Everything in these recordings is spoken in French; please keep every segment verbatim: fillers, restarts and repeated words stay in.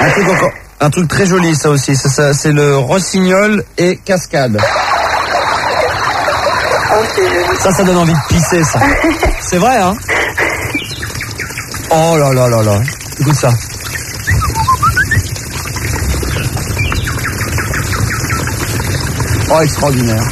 Un truc encore, un truc très joli ça aussi, ça, ça, c'est le rossignol et cascade. Oh, c'est joli. Ça, ça donne envie de pisser, ça. C'est vrai, hein? Oh là là là là. Écoute ça. Oh, extraordinaire.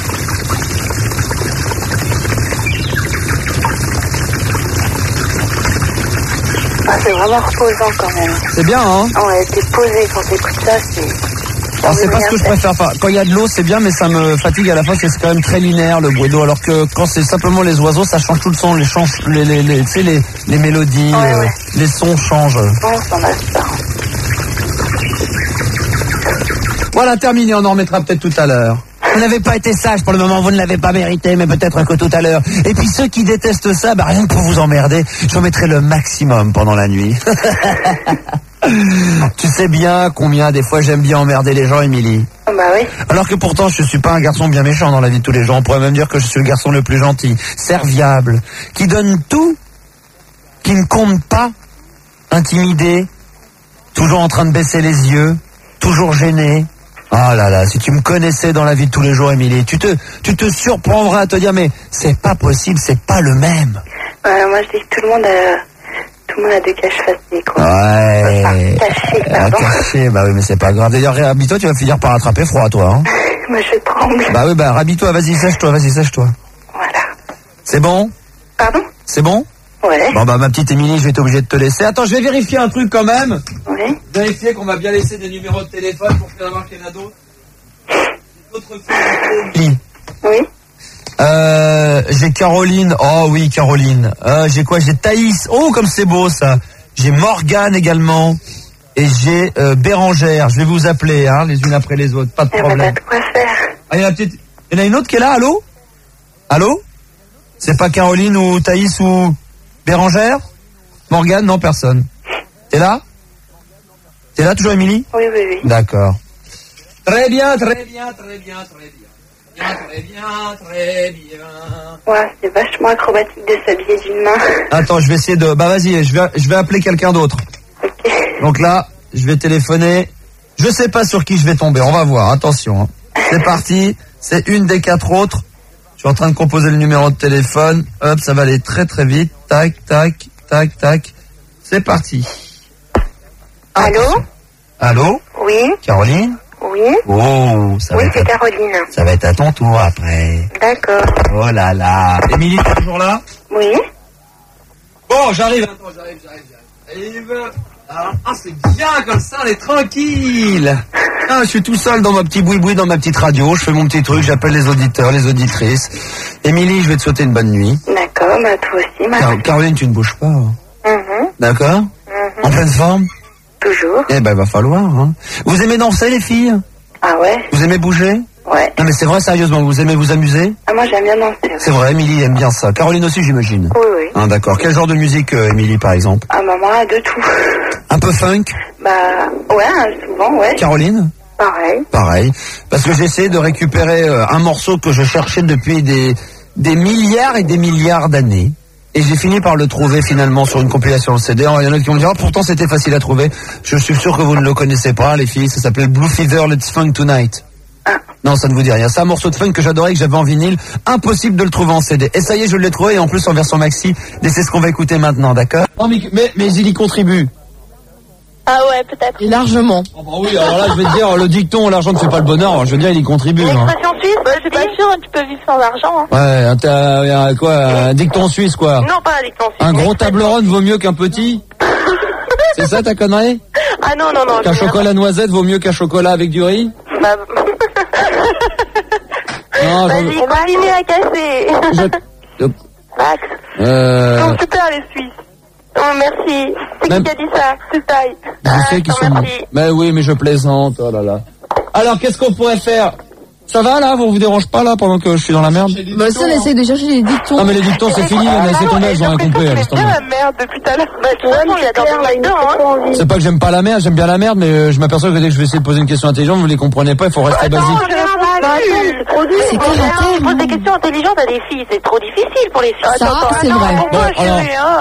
Ah, c'est vraiment reposant quand même. C'est bien, hein? Ouais, t'es posé quand t'écoutes ça, c'est... Alors c'est pas ce que je préfère pas. Quand il y a de l'eau, c'est bien, mais ça me fatigue à la fin, parce que c'est quand même très linéaire le bruit d'eau. Alors que quand c'est simplement les oiseaux, ça change tout le son, les change, les, les, les, tu sais, les, les mélodies, ouais, euh, ouais. les sons changent. Ouais, on s'en lasse pas. Voilà, terminé, on en remettra peut-être tout à l'heure. Vous n'avez pas été sage pour le moment, vous ne l'avez pas mérité, mais peut-être que tout à l'heure. Et puis ceux qui détestent ça, bah rien que pour vous emmerder, j'en mettrai le maximum pendant la nuit. Tu sais bien combien des fois j'aime bien emmerder les gens, Émilie. Bah oui. Alors que pourtant je suis pas un garçon bien méchant dans la vie de tous les jours. On pourrait même dire que je suis le garçon le plus gentil, serviable, qui donne tout, qui ne compte pas, intimidé, toujours en train de baisser les yeux, toujours gêné. Ah là là, si tu me connaissais dans la vie de tous les jours, Émilie, tu te, tu te surprendrais à te dire, mais c'est pas possible, c'est pas le même. Ouais, moi je dis que tout le monde a, tout le monde a des caches facées, quoi. Ouais. Enfin, cachées, pardon. Ah, caché, bah oui, mais c'est pas grave. D'ailleurs, rhabille-toi, tu vas finir par attraper froid, toi, hein. Moi je tremble. Bah oui, bah rhabille-toi, vas-y, sèche-toi, vas-y, sèche-toi. Voilà. C'est bon? Pardon? C'est bon? Ouais. Bon bah ma petite Émilie, je vais être obligé de te laisser. Attends, je vais vérifier un truc quand même. Oui. Vérifier qu'on m'a bien laissé des numéros de téléphone pour faire voir qu'il y en a d'autres. D'autres filles. Oui. Euh, j'ai Caroline. Oh oui, Caroline. Euh, j'ai quoi? J'ai Thaïs. Oh, comme c'est beau ça. J'ai Morgane également. Et j'ai euh, Bérangère. Je vais vous appeler, hein, les unes après les autres. Pas de Eh ben, problème. t'as de quoi faire. Ah, il y en a peut-être. Il y en a une autre qui est là. Allô? Allô? C'est pas Caroline ou Thaïs ou Bérangère? Morgane? Non, personne. T'es là? T'es là toujours, Émilie? Oui, oui, oui. D'accord. Très bien, très bien, très bien, très bien. Bien, très bien, très bien. Ouais, c'est vachement acrobatique de s'habiller d'une main. Attends, je vais essayer de... Bah vas-y, je vais, je vais appeler quelqu'un d'autre. Ok. Donc là, je vais téléphoner. Je sais pas sur qui je vais tomber, on va voir, attention. Hein. C'est parti, c'est une des quatre autres. Je suis en train de composer le numéro de téléphone. Hop, ça va aller très très vite. Tac, tac, tac, tac. C'est parti. Allô? Allô? Oui. Caroline? Oui. Oh, ça Oui, va c'est être à... Caroline. ça va être à ton tour après. D'accord. Oh là là. Émilie, t'es toujours là? Oui. Bon, j'arrive. Attends, j'arrive, j'arrive, j'arrive. Ah, ah, c'est bien comme ça, on est tranquille. Ah, je suis tout seul dans ma petite boui-boui, dans ma petite radio. Je fais mon petit truc, j'appelle les auditeurs, les auditrices. Émilie, je vais te souhaiter une bonne nuit. D'accord, bah toi aussi, ma. Car- Caroline, tu ne bouges pas. Hein. Mhm. D'accord? Mhm. En pleine forme? Toujours. Eh ben, va falloir. Hein. Vous aimez danser, les filles? Ah ouais? Vous aimez bouger? Ouais. Non, mais c'est vrai, sérieusement, vous aimez vous amuser? Ah, moi j'aime bien danser. Ouais. C'est vrai, Émilie aime bien ça. Caroline aussi, j'imagine. Oui, oui. Hein, d'accord. Quel genre de musique, euh, Émilie, par exemple? Ah, maman a de tout. Un peu funk? Bah, ouais, souvent, ouais. Caroline? Pareil. Pareil. Parce que j'ai essayé de récupérer euh, un morceau que je cherchais depuis des, des milliards et des milliards d'années. Et j'ai fini par le trouver finalement sur une compilation C D. Il y en a qui vont me dire, oh, pourtant c'était facile à trouver. Je suis sûr que vous ne le connaissez pas, les filles. Ça s'appelle Blue Fever, Let's Funk Tonight. Ah. Non, ça ne vous dit rien. C'est un morceau de funk que j'adorais, que j'avais en vinyle. Impossible de le trouver en C D. Et ça y est, je l'ai trouvé, et en plus en version maxi. Et c'est ce qu'on va écouter maintenant, d'accord? Oh, mais, mais, mais il y contribue. Ah ouais, peut-être. Et largement. Oh bah oui, alors là, je vais te dire, le dicton, l'argent ne fait pas le bonheur. Alors, je veux dire, il y contribue. Hein. L'expression suisse, bah, je suis pas sûre, tu peux vivre sans argent. Hein. Ouais, un, ta- un- quoi, un dicton suisse, quoi. Non, pas un dicton suisse. Un gros tableron vaut mieux qu'un petit? C'est ça ta connerie? Ah non, non, non. Qu'un chocolat noisette vaut mieux qu'un chocolat avec du riz? Bah... Non, Vas-y, continue à casser. je... Max. Euh... Ils sont super les Suisses. Oh, merci. C'est Même- qui qui a dit ça? C'est Taille. Je sais qu'ils sont... Merci. Mais oui, mais je plaisante, oh là là. Alors, qu'est-ce qu'on pourrait faire? Ça va, là? Vous vous dérange pas, là, pendant que je suis dans la merde? Bah si on essaye de chercher les dictons. Non, mais les dictons, c'est fini, on a laissé tomber, ils ont rien compris, Il laisse est tomber. bien la merde depuis tout à l'heure. Bah, de toute façon, il adore des McDo, hein. C'est pas que j'aime pas la merde, j'aime bien la merde, mais euh, je m'aperçois que dès que je vais essayer de poser une question intelligente, vous les comprenez pas, il faut rester basique. Attends, je Bah, attends, c'est trop dur. c'est terre à terre, Je pose des hein. questions intelligentes à des filles, c'est trop difficile pour les filles. Ça, c'est vrai. Bon, alors,